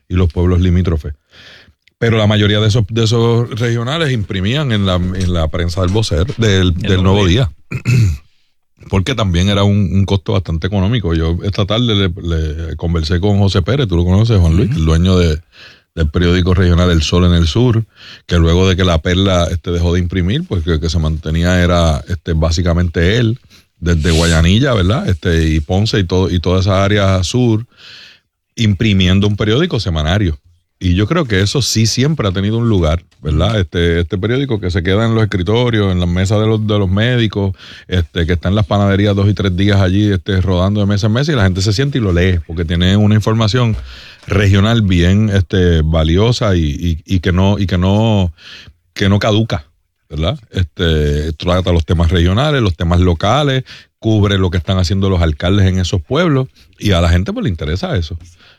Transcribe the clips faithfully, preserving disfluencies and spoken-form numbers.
y los pueblos limítrofes. Pero la mayoría de esos, de esos regionales imprimían en la, en la prensa del vocero, del, del Nuevo Día. Porque también era un, un costo bastante económico. Yo esta tarde le, le conversé con José Pérez, tú lo conoces, Juan Luis, uh-huh. el dueño de, del periódico regional El Sol en el Sur, que luego de que La Perla este, dejó de imprimir, pues que, que se mantenía era este, básicamente él, desde Guayanilla, ¿verdad? Este, y Ponce y, todo, y toda esa área sur, imprimiendo un periódico semanario. Y yo creo que eso sí siempre ha tenido un lugar, ¿verdad? Este, este periódico que se queda en los escritorios, en las mesas de los, de los médicos, este, que está en las panaderías dos y tres días allí, este, rodando de mesa en mesa, y la gente se siente y lo lee, porque tiene una información regional bien, este, valiosa y, y, y que no, y que no, que no caduca, ¿verdad? Este, trata los temas regionales, los temas locales, cubre lo que están haciendo los alcaldes en esos pueblos, y a la gente pues le interesa eso.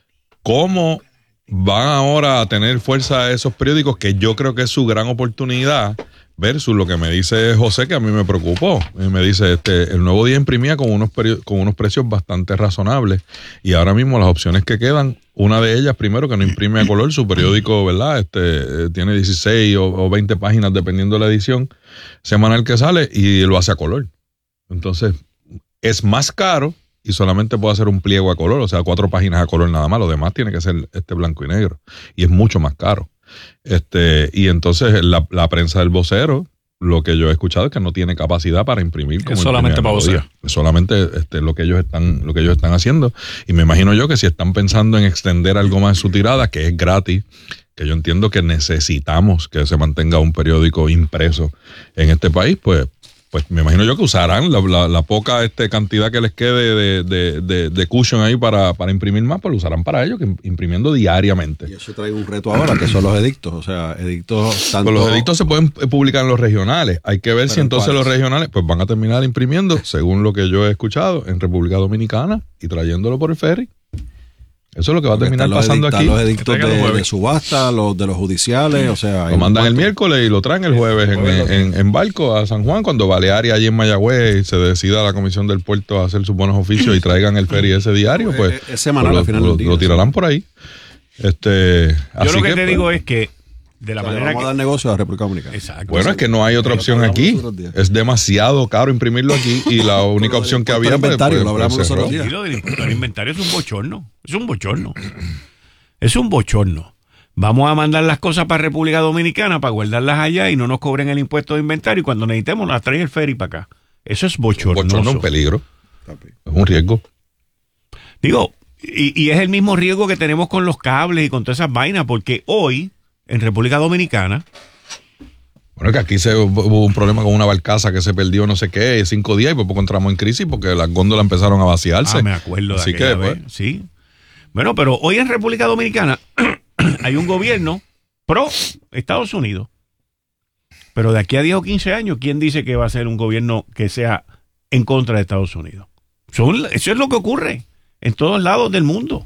¿Cómo van ahora a tener fuerza esos periódicos, que yo creo que es su gran oportunidad, versus lo que me dice José, que a mí me preocupó? Y me dice, este, el Nuevo Día imprimía con unos peri- con unos precios bastante razonables, y ahora mismo las opciones que quedan, una de ellas, primero, que no imprime a color, su periódico, ¿verdad? Este, tiene dieciséis o, o veinte páginas, dependiendo de la edición semanal que sale, y lo hace a color. Entonces, es más caro, y solamente puede hacer un pliego a color, o sea, cuatro páginas a color nada más, lo demás tiene que ser este blanco y negro, y es mucho más caro. Este, y entonces la, la prensa del vocero, lo que yo he escuchado es que no tiene capacidad para imprimir como es solamente para vocero. Es solamente este, lo que ellos están, lo que ellos están haciendo. Y me imagino yo que si están pensando en extender algo más en su tirada, que es gratis, que yo entiendo que necesitamos que se mantenga un periódico impreso en este país, pues pues me imagino yo que usarán la, la, la poca este, cantidad que les quede de, de, de, de cushion ahí para, para imprimir más, pues lo usarán para ello, que imprimiendo diariamente. Y eso trae un reto ahora, que son los edictos. O sea, edictos tanto... Pues los edictos se pueden publicar en los regionales. Hay que ver Pero si entonces ¿cuáles? Los regionales pues van a terminar imprimiendo, según lo que yo he escuchado, en República Dominicana y trayéndolo por el ferry. Eso es lo que va a terminar pasando aquí. Los edictos de, de subasta, los de los judiciales, o sea... Lo mandan el miércoles y lo traen el jueves en, en, en barco a San Juan, cuando Balearia allí en Mayagüez se decida la comisión del puerto a hacer sus buenos oficios y traigan el ferry ese diario, pues es, es semanal, pues, al final lo, del día, lo tirarán sí. por ahí. Este, Yo así lo que, que te pues, digo es que de la o sea, manera vamos que... a dar negocio a la República Dominicana. Exacto. Bueno, es que no hay otra opción aquí. Es demasiado caro imprimirlo aquí y la única opción que había... inventario, pues, lo hablamos pues, nosotros. Y lo del impuesto al inventario es un bochorno. Es un bochorno. Es un bochorno. Vamos a mandar las cosas para República Dominicana para guardarlas allá y no nos cobren el impuesto de inventario, y cuando necesitemos las trae el ferry para acá. Eso es bochornoso. Bochorno es un peligro. Es un riesgo. Digo, y, y es el mismo riesgo que tenemos con los cables y con todas esas vainas, porque hoy, en República Dominicana... Bueno, que aquí se, hubo un problema con una barcaza que se perdió no sé qué, cinco días, y por poco entramos en crisis porque las góndolas empezaron a vaciarse. Ah, me acuerdo de Así aquella que, vez. pues, Sí. Bueno, pero hoy en República Dominicana hay un gobierno pro Estados Unidos. Pero de aquí a diez o quince años, ¿quién dice que va a ser un gobierno que sea en contra de Estados Unidos? Son, eso es lo que ocurre en todos lados del mundo.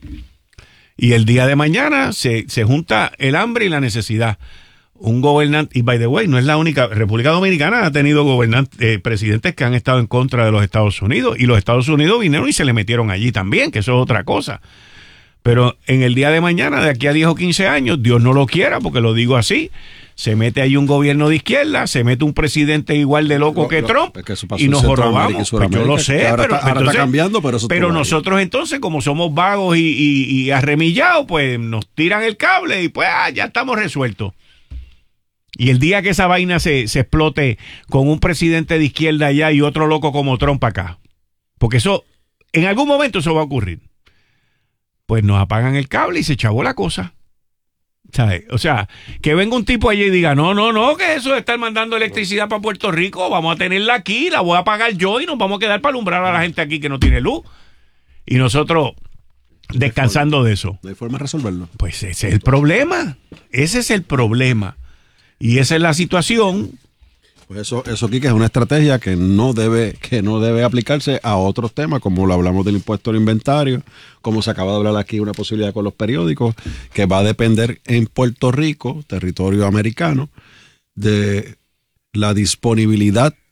Y el día de mañana se, se junta el hambre y la necesidad. Un gobernante, y by the way, no es la única. República Dominicana ha tenido gobernantes, eh, presidentes que han estado en contra de los Estados Unidos, y los Estados Unidos vinieron y se le metieron allí también, que eso es otra cosa. Pero en el día de mañana, de aquí a diez o quince años, Dios no lo quiera, porque lo digo así, se mete ahí un gobierno de izquierda, se mete un presidente igual de loco lo, que lo, Trump, es que y nos jorobamos. Pues yo lo sé, ahora pero, está, ahora entonces, está cambiando, pero, eso pero nosotros entonces, como somos vagos y, y, y arremillados, pues nos tiran el cable y pues ah, ya estamos resueltos. Y el día que esa vaina se, se explote con un presidente de izquierda allá y otro loco como Trump acá, porque eso, en algún momento eso va a ocurrir, pues nos apagan el cable y se chavó la cosa. ¿Sabes? O sea, que venga un tipo allí y diga, no, no, no, que eso de estar mandando electricidad para Puerto Rico, vamos a tenerla aquí, la voy a pagar yo y nos vamos a quedar para alumbrar a la gente aquí que no tiene luz. Y nosotros descansando de eso. No hay forma de resolverlo. Pues ese es el problema. Ese es el problema. Y esa es la situación. Pues eso, eso Quique, es una estrategia que no debe, que no debe aplicarse a otros temas, como lo hablamos del impuesto al inventario, como se acaba de hablar aquí, una posibilidad con los periódicos, que va a depender en Puerto Rico, territorio americano, de la disponibilidad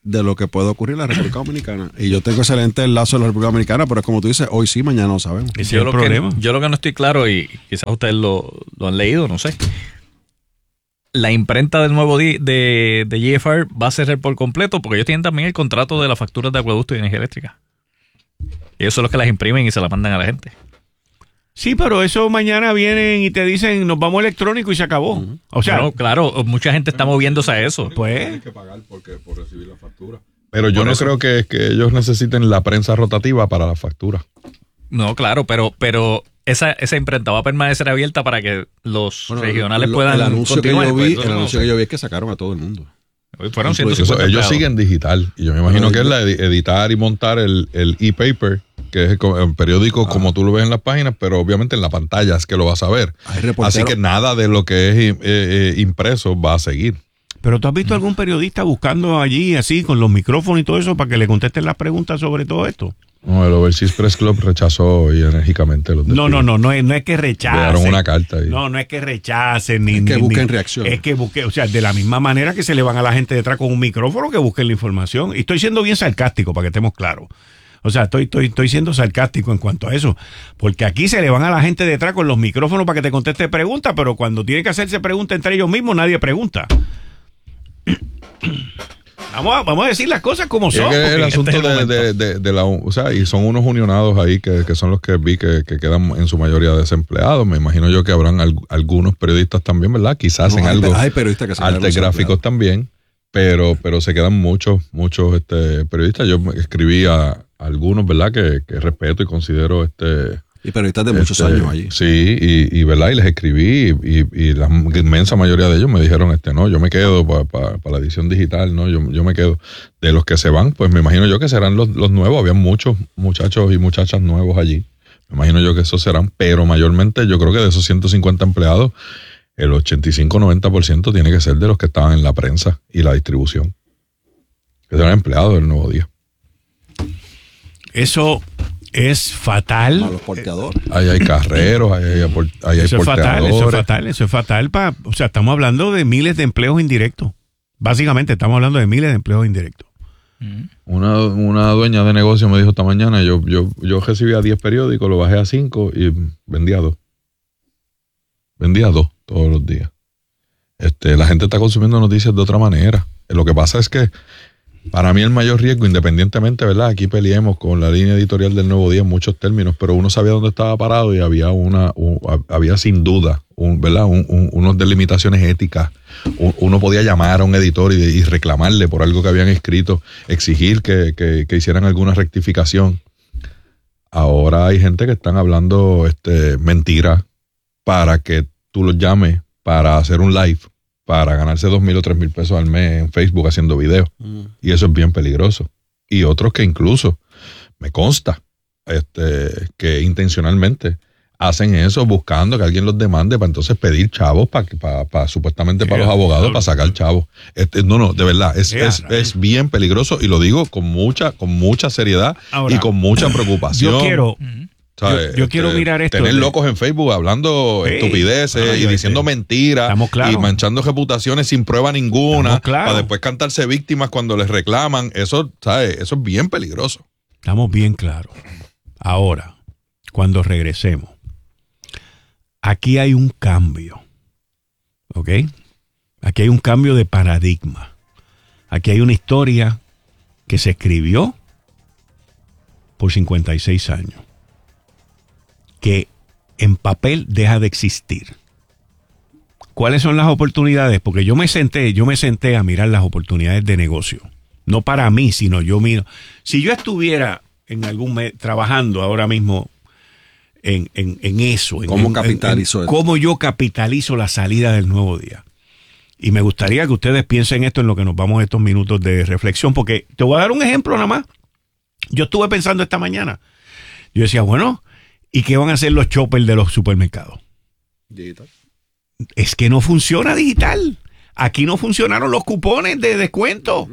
de lo que puede ocurrir en la República Dominicana. Y yo tengo excelente enlace en la República Dominicana, pero es como tú dices, hoy sí, mañana no sabemos. Ese yo, es el lo problema. Que, yo lo que no estoy claro, y quizás ustedes lo, lo han leído, no sé. La imprenta del nuevo di, de, de G F R va a cerrar por completo porque ellos tienen también el contrato de las facturas de acueducto y energía eléctrica. Y ellos son los que las imprimen y se las mandan a la gente. Sí, pero eso mañana vienen y te dicen nos vamos electrónico y se acabó. Uh-huh. O sea, no, claro, mucha gente está moviéndose a eso. Pues tienen que pagar porque, por recibir la factura. Pero yo por no eso. creo que, que ellos necesiten la prensa rotativa para las facturas. No, claro, pero pero esa, esa imprenta va a permanecer abierta para que los bueno, regionales lo, puedan el anuncio continuar. Que yo vi, pues, el no anuncio sé. que yo vi es que sacaron a todo el mundo. Fueron ciento cincuenta eso, ellos empleados. siguen digital. Y yo me imagino bueno, que es la de editar y montar el, el e-paper, que es el periódico ah. como tú lo ves en las páginas, pero obviamente en la pantalla es que lo vas a ver. Así que nada de lo que es eh, eh, impreso va a seguir. Pero ¿tú has visto algún periodista buscando allí así con los micrófonos y todo eso para que le contesten las preguntas sobre todo esto? No, el Overseas Press Club rechazó y enérgicamente los No, no, no, no es, no es que rechacen. Le dieron una carta ahí. No, no es que rechacen. Ni, es que ni, busquen ni, reacción. Es que busquen, o sea, de la misma manera que se le van a la gente detrás con un micrófono, que busquen la información. Y estoy siendo bien sarcástico para que estemos claros. O sea, estoy, estoy, estoy siendo sarcástico en cuanto a eso. Porque aquí se le van a la gente detrás con los micrófonos para que te conteste preguntas, pero cuando tienen que hacerse preguntas entre ellos mismos, nadie pregunta. Vamos a, vamos a decir las cosas como son. Es que el asunto este de, de, de, de la... O sea, y son unos unionados ahí que, que son los que vi que, que quedan en su mayoría desempleados. Me imagino yo que habrán al, algunos periodistas también, ¿verdad? Quizás no, en hay, algo... Hay periodistas que se artes gráficos también, pero, pero se quedan muchos, muchos este, periodistas. Yo escribí a, a algunos, ¿verdad? Que, que respeto y considero... este Y periodistas de muchos este, años allí. Sí, y, y verdad, y les escribí y, y, y la inmensa mayoría de ellos me dijeron, este no, yo me quedo para pa, pa la edición digital, no, yo, yo me quedo. De los que se van, pues me imagino yo que serán los, los nuevos, había muchos muchachos y muchachas nuevos allí. Me imagino yo que esos serán, pero mayormente yo creo que de esos ciento cincuenta empleados, el ochenta y cinco noventa por ciento tiene que ser de los que estaban en la prensa y la distribución. Que serán empleados del Nuevo Día. Eso... es fatal. A los porteadores. Ahí hay carreros, ahí hay, ahí hay eso porteadores. Es fatal, eso es fatal, eso es fatal. Pa, o sea, estamos hablando de miles de empleos indirectos. Básicamente estamos hablando de miles de empleos indirectos. Una, una dueña de negocio me dijo esta mañana, yo, yo, yo recibía diez periódicos, lo bajé a cinco y vendía dos. Vendía dos todos los días. Este, la gente está consumiendo noticias de otra manera. Lo que pasa es que para mí el mayor riesgo, independientemente, ¿verdad? Aquí peleemos con la línea editorial del Nuevo Día en muchos términos, pero uno sabía dónde estaba parado y había una, un, había sin duda, un, ¿verdad? Un, un, unos delimitaciones éticas. Un, uno podía llamar a un editor y, y reclamarle por algo que habían escrito, exigir que, que, que hicieran alguna rectificación. Ahora hay gente que están hablando este, mentiras para que tú los llames para hacer un live, para ganarse dos mil o tres mil pesos al mes en Facebook haciendo videos. Mm. Y eso es bien peligroso. Y otros que incluso, me consta, este, que intencionalmente hacen eso buscando que alguien los demande para entonces pedir chavos, para, para, para supuestamente para los abogados, para sacar chavos. Este, no, no, de verdad, es, es, es bien peligroso y lo digo con mucha, con mucha seriedad. Ahora, y con mucha preocupación. Yo quiero... Yo, yo este, quiero mirar esto. Tener de... locos en Facebook hablando hey, estupideces no, y diciendo este, mentiras claro. y manchando reputaciones sin prueba ninguna claro. para después cantarse víctimas cuando les reclaman. Eso, ¿sabes? Eso es bien peligroso. Estamos bien claros. Ahora, cuando regresemos, aquí hay un cambio. ¿Ok? Aquí hay un cambio de paradigma. Aquí hay una historia que se escribió por cincuenta y seis años. Que en papel deja de existir. ¿Cuáles son las oportunidades? Porque yo me senté, yo me senté a mirar las oportunidades de negocio. No para mí, sino yo miro. Si yo estuviera en algún mes trabajando ahora mismo en, en, en eso. En, ¿Cómo en, capitalizo en, en, eso? ¿Cómo yo capitalizo la salida del Nuevo Día? Y me gustaría que ustedes piensen esto en lo que nos vamos a estos minutos de reflexión, porque te voy a dar un ejemplo nada más. Yo estuve pensando esta mañana. Yo decía, bueno, ¿y qué van a hacer los choppers de los supermercados? Digital. Es que no funciona digital. Aquí no funcionaron los cupones de descuento.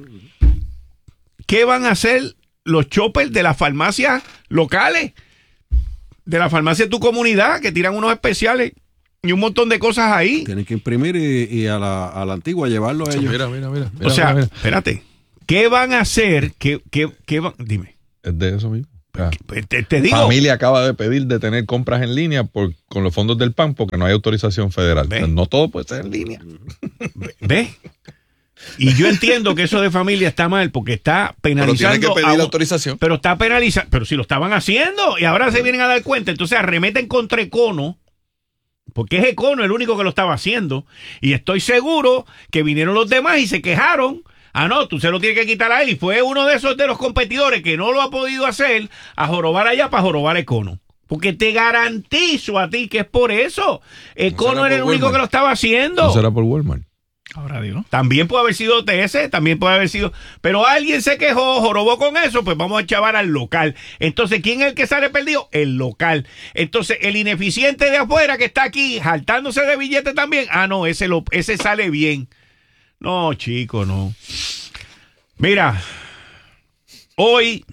¿Qué van a hacer los choppers de las farmacias locales? De la farmacia de tu comunidad, que tiran unos especiales y un montón de cosas ahí. Tienen que imprimir y, y a, la, a la antigua llevarlo a ellos. Mira, mira, mira. mira o sea, mira, mira. espérate. ¿Qué ¿Qué van a hacer? ¿Qué, qué, qué van? Dime. Es de eso mismo. Ah. Te, te digo. Familia acaba de pedir de tener compras en línea por, con los fondos del P A N porque no hay autorización federal. ¿Ve? O sea, no todo puede ser en línea. ¿Ves? Y yo entiendo que eso de familia está mal porque está penalizando. Pero tiene que pedir a, la autorización. Pero está penalizando. Pero si lo estaban haciendo y ahora se vienen a dar cuenta, entonces arremeten contra Econo. Porque es Econo el único que lo estaba haciendo. Y estoy seguro que vinieron los demás y se quejaron. Ah, no, tú se lo tienes que quitar a él. Y fue uno de esos de los competidores que no lo ha podido hacer a jorobar allá para jorobar a Econo. Porque te garantizo a ti que es por eso. Econo ¿No era el único Walmart? que lo estaba haciendo. ¿No será por Walmart? Ahora digo. También puede haber sido T S, también puede haber sido. Pero alguien se quejó, jorobó con eso, pues vamos a chavar al local. Entonces, ¿quién es el que sale perdido? El local. Entonces, el ineficiente de afuera que está aquí, jaltándose de billete también. Ah, no, ese, lo, ese sale bien. No, chico, no. Mira, hoy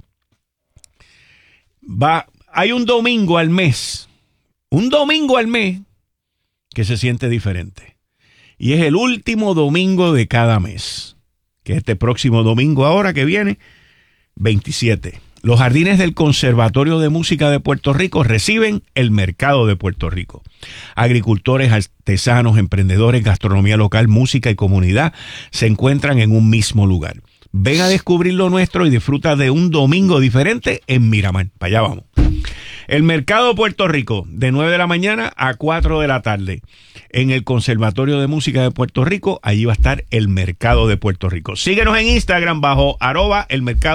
va, hay un domingo al mes, un domingo al mes que se siente diferente. Y es el último domingo de cada mes, que es este próximo domingo ahora que viene, veintisiete. Los jardines del Conservatorio de Música de Puerto Rico reciben el mercado de Puerto Rico. Agricultores, artesanos, emprendedores, gastronomía local, música y comunidad se encuentran en un mismo lugar. Ven a descubrir lo nuestro y disfruta de un domingo diferente en Miramar. Para allá vamos. El Mercado de Puerto Rico, de nueve de la mañana a cuatro de la tarde. En el Conservatorio de Música de Puerto Rico, allí va a estar el Mercado de Puerto Rico. Síguenos en Instagram bajo arroba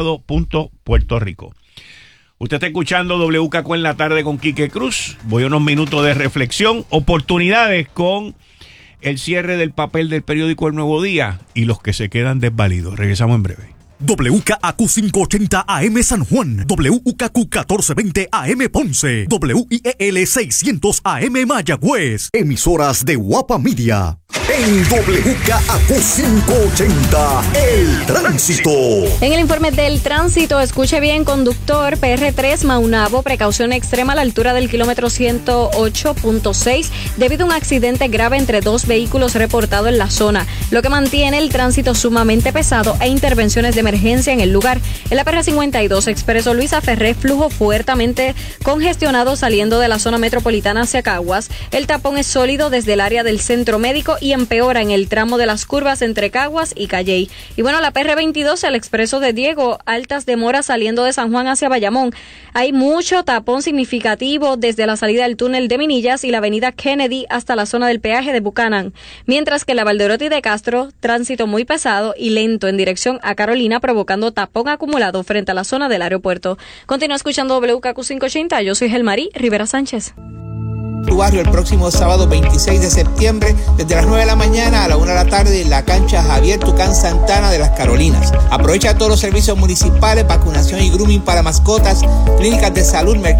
elmercado.puertorico. Usted está escuchando W K Q en la tarde con Quique Cruz. Voy a unos minutos de reflexión, oportunidades con el cierre del papel del periódico El Nuevo Día y los que se quedan desvalidos. Regresamos en breve. W K Q quinientos ochenta A M San Juan, W K Q catorce veinte A M Ponce, W I E L seiscientos A M Mayagüez, emisoras de Guapa Media. En W K Q quinientos ochenta, el tránsito. En el informe del tránsito, escuche bien, conductor, P R tres Maunabo, precaución extrema a la altura del kilómetro ciento ocho punto seis debido a un accidente grave entre dos vehículos reportado en la zona, lo que mantiene el tránsito sumamente pesado e intervenciones de emergencia en el lugar. En la P R cincuenta y dos Expreso Luisa Ferré, flujo fuertemente congestionado saliendo de la zona metropolitana hacia Caguas. El tapón es sólido desde el área del centro médico y empeora en el tramo de las curvas entre Caguas y Calley. Y bueno, la P R veintidós, el Expreso de Diego, altas demoras saliendo de San Juan hacia Bayamón. Hay mucho tapón significativo desde la salida del túnel de Minillas y la avenida Kennedy hasta la zona del peaje de Buchanan. Mientras que la Valderotti de Castro, tránsito muy pesado y lento en dirección a Carolina, provocando tapón acumulado frente a la zona del aeropuerto. Continúa escuchando W K Q quinientos ochenta. Yo soy Gelmarí Rivera Sánchez. Tu barrio el próximo sábado veintiséis de septiembre desde las nueve de la mañana a la una de la tarde en la cancha Javier Tucán Santana de las Carolinas. Aprovecha todos los servicios municipales, vacunación y grooming para mascotas, clínicas de salud, mercado